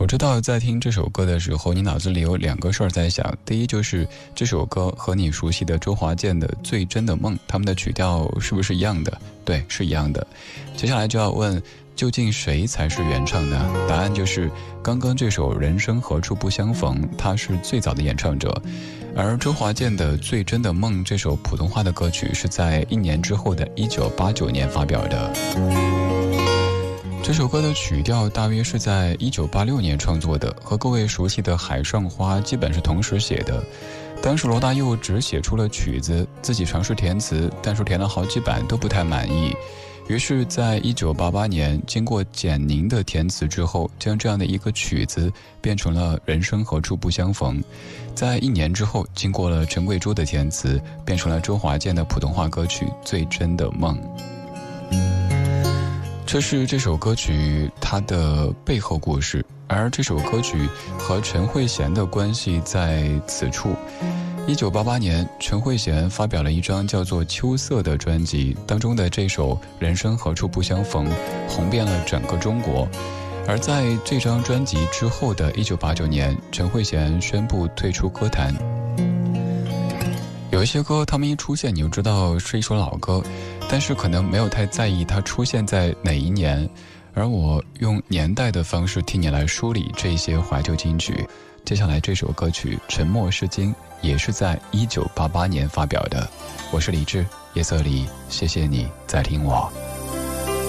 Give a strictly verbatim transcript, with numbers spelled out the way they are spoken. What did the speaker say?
我知道在听这首歌的时候，你脑子里有两个事儿在想。第一就是这首歌和你熟悉的周华健的《最真的梦》，他们的曲调是不是一样的？对，是一样的。接下来就要问，究竟谁才是原唱呢？答案就是刚刚这首《人生何处不相逢》，他是最早的演唱者。而周华健的《最真的梦》这首普通话的歌曲是在一年之后的一九八九年发表的。这首歌的曲调大约是在一九八六年创作的，和各位熟悉的《海上花》基本是同时写的。当时罗大佑只写出了曲子，自己尝试填词，但是填了好几版都不太满意。于是在一九八八年经过简宁的填词之后，将这样的一个曲子变成了《人生何处不相逢》。在一年之后，经过了陈贵珠的填词，变成了周华健的普通话歌曲《最真的梦》。这是这首歌曲它的背后故事，而这首歌曲和陈慧娴的关系在此处。一九八八年，陈慧娴发表了一张叫做《秋色》的专辑，当中的这首《人生何处不相逢》红遍了整个中国。而在这张专辑之后的一九八九年，陈慧娴宣布退出歌坛。有一些歌他们一出现你就知道是一首老歌，但是可能没有太在意它出现在哪一年，而我用年代的方式替你来梳理这些怀旧金曲。接下来这首歌曲《沉默是金》也是在一九八八年发表的。我是李志，夜色里，谢谢你在听我。